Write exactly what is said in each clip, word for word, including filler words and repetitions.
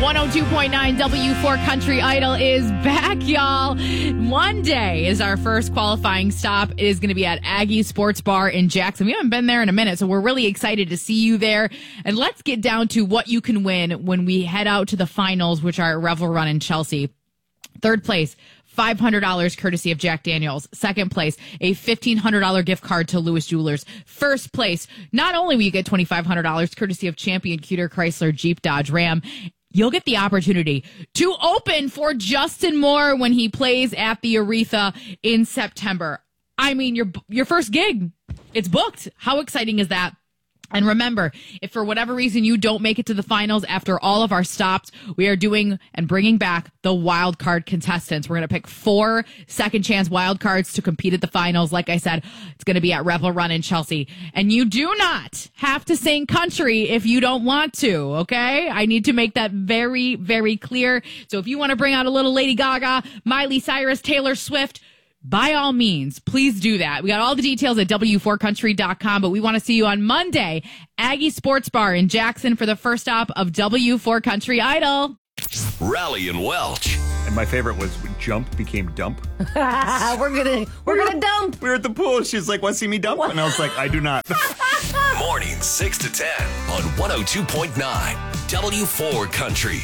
one oh two point nine W four Country Idol is back, y'all. Monday is our first qualifying stop. It is going to be at Aggie Sports Bar in Jackson. We haven't been there in a minute, so we're really excited to see you there. And let's get down to what you can win when we head out to the finals, which are at Revel Run in Chelsea. Third place, five hundred dollars courtesy of Jack Daniels. Second place, a fifteen hundred dollars gift card to Lewis Jewelers. First place, not only will you get twenty-five hundred dollars courtesy of Champion Cuter Chrysler Jeep Dodge Ram, you'll get the opportunity to open for Justin Moore when he plays at the Aretha in September. I mean, your your first gig, it's booked. How exciting is that? And remember, if for whatever reason you don't make it to the finals after all of our stops, we are doing and bringing back the wild card contestants. We're going to pick four second chance wild cards to compete at the finals. Like I said, it's going to be at Revel Run in Chelsea. And you do not have to sing country if you don't want to, okay? I need to make that very, very clear. So if you want to bring out a little Lady Gaga, Miley Cyrus, Taylor Swift, by all means, please do that. We got all the details at W four country dot com, but we want to see you on Monday, Aggie Sports Bar in Jackson for the first stop of W four Country Idol. Rally and Welch. And my favorite was when jump became dump. we're gonna we're gonna dump. We were at the pool. She's like, "Want to see me dump?" What? And I was like, "I do not." Morning six to ten on one oh two point nine W four Country.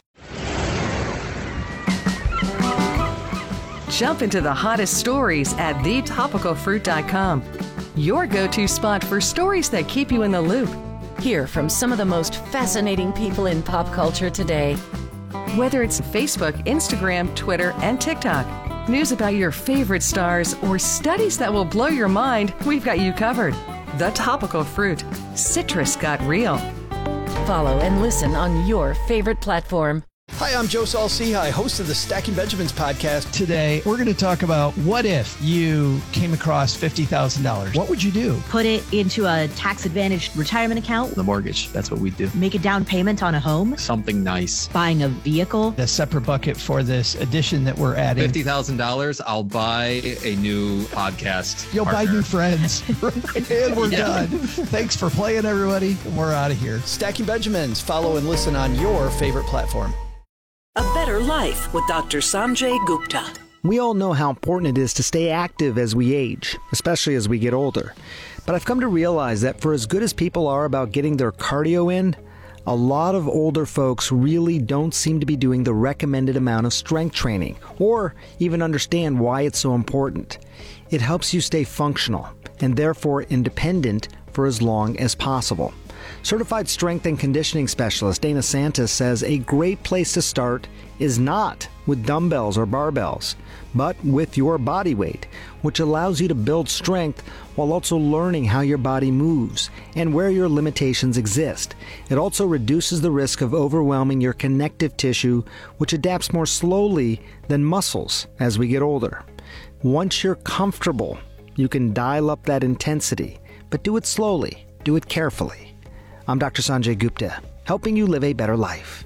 Jump into the hottest stories at the topical fruit dot com. Your go-to spot for stories that keep you in the loop. Hear from some of the most fascinating people in pop culture today. Whether it's Facebook, Instagram, Twitter, and TikTok, news about your favorite stars, or studies that will blow your mind, we've got you covered. The Topical Fruit. Citrus got real. Follow and listen on your favorite platform. Hi, I'm Joe Saul-Sehy, host of the Stacking Benjamins podcast. Today, we're going to talk about what if you came across fifty thousand dollars. What would you do? Put it into a tax-advantaged retirement account. The mortgage, that's what we do. Make a down payment on a home. Something nice. Buying a vehicle. A separate bucket for this addition that we're adding. fifty thousand dollars, I'll buy a new podcast You'll partner. buy new friends. And we're yeah. done. Thanks for playing, everybody. We're out of here. Stacking Benjamins. Follow and listen on your favorite platform. A Better Life with Doctor Sanjay Gupta. We all know how important it is to stay active as we age, especially as we get older. But I've come to realize that for as good as people are about getting their cardio in, a lot of older folks really don't seem to be doing the recommended amount of strength training, or even understand why it's so important. It helps you stay functional, and therefore independent for as long as possible. Certified strength and conditioning specialist Dana Santis says a great place to start is not with dumbbells or barbells, but with your body weight, which allows you to build strength while also learning how your body moves and where your limitations exist. It also reduces the risk of overwhelming your connective tissue, which adapts more slowly than muscles as we get older. Once you're comfortable, you can dial up that intensity, but do it slowly, do it carefully. I'm Doctor Sanjay Gupta, helping you live a better life.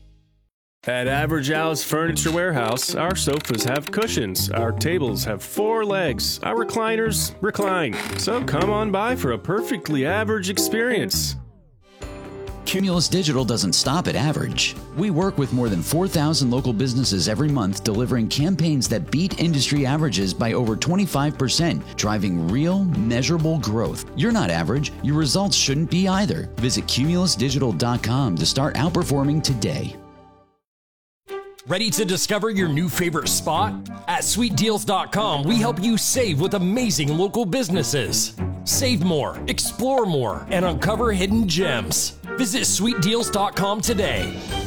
At Average Al's Furniture Warehouse, our sofas have cushions, our tables have four legs, our recliners recline. So come on by for a perfectly average experience. Cumulus Digital doesn't stop at average. We work with more than four thousand local businesses every month, delivering campaigns that beat industry averages by over twenty-five percent, driving real, measurable growth. You're not average. Your results shouldn't be either. Visit cumulus digital dot com to start outperforming today. Ready to discover your new favorite spot? At sweet deals dot com, we help you save with amazing local businesses. Save more, explore more, and uncover hidden gems. Visit sweet deals dot com today.